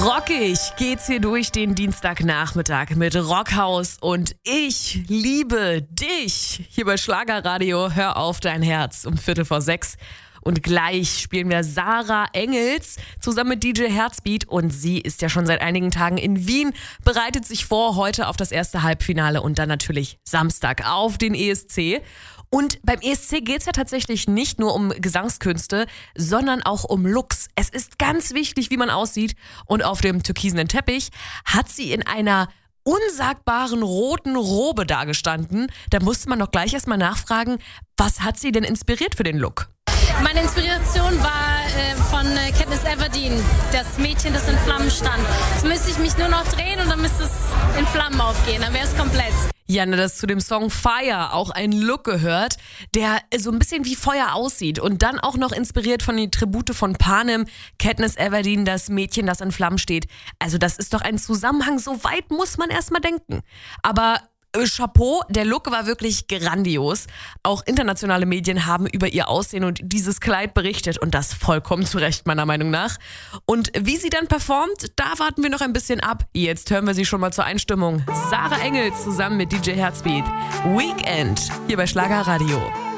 Rockig geht's hier durch den Dienstagnachmittag mit Rockhaus und ich liebe dich. Hier bei Schlagerradio, hör auf dein Herz um 5:45. Und gleich spielen wir Sarah Engels zusammen mit DJ Herzbeat und sie ist ja schon seit einigen Tagen in Wien, bereitet sich vor heute auf das erste Halbfinale und dann natürlich Samstag auf den ESC. Und beim ESC geht's ja tatsächlich nicht nur um Gesangskünste, sondern auch um Looks. Es ist ganz wichtig, wie man aussieht. Und auf dem türkisenen Teppich hat sie in einer unsagbaren roten Robe dagestanden. Da musste man doch gleich erstmal nachfragen, was hat sie denn inspiriert für den Look? Meine Inspiration war von Katniss Everdeen, das Mädchen, das in Flammen stand. Jetzt müsste ich mich nur noch drehen und dann müsste es in Flammen aufgehen, dann wäre es komplett. Ja, dass zu dem Song Fire auch ein Look gehört, der so ein bisschen wie Feuer aussieht und dann auch noch inspiriert von den Tribute von Panem, Katniss Everdeen, das Mädchen, das in Flammen steht. Also das ist doch ein Zusammenhang, so weit muss man erstmal denken. Aber Chapeau, der Look war wirklich grandios. Auch internationale Medien haben über ihr Aussehen und dieses Kleid berichtet und das vollkommen zu Recht meiner Meinung nach. Und wie sie dann performt, da warten wir noch ein bisschen ab. Jetzt hören wir sie schon mal zur Einstimmung. Sarah Engels zusammen mit DJ Herzbeat. Weekend hier bei Schlagerradio.